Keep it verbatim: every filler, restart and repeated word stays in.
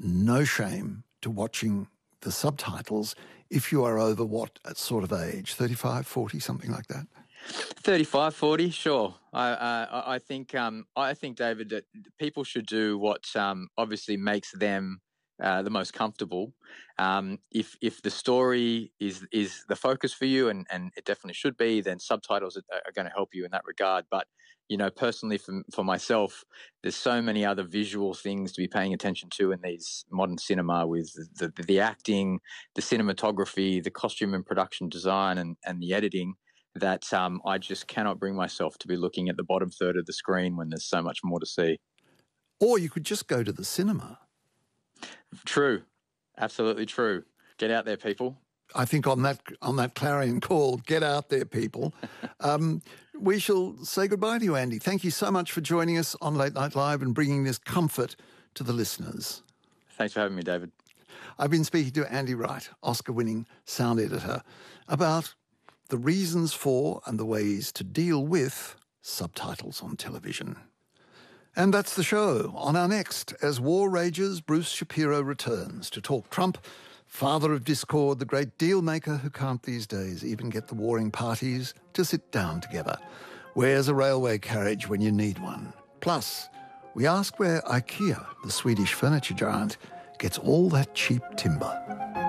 no shame to watching the subtitles if you are over what sort of age, thirty-five, forty, something like that? thirty-five, forty, sure. I uh, I think um, I think, David, that people should do what um, obviously makes them uh, the most comfortable. Um, if if the story is is the focus for you, and, and it definitely should be, then subtitles are, are going to help you in that regard. But you know, personally, for for myself, there's so many other visual things to be paying attention to in these modern cinema, with the the, the acting, the cinematography, the costume and production design, and and the editing, that um, I just cannot bring myself to be looking at the bottom third of the screen when there's so much more to see. Or you could just go to the cinema. True. Absolutely true. Get out there, people. I think on that on that clarion call, get out there, people. um, we shall say goodbye to you, Andy. Thank you so much for joining us on Late Night Live and bringing this comfort to the listeners. Thanks for having me, David. I've been speaking to Andy Wright, Oscar-winning sound editor, about the reasons for and the ways to deal with subtitles on television. And that's the show. On our next, as war rages, Bruce Shapiro returns to talk Trump, father of discord, the great deal maker who can't these days even get the warring parties to sit down together. Where's a railway carriage when you need one? Plus, we ask where IKEA, the Swedish furniture giant, gets all that cheap timber.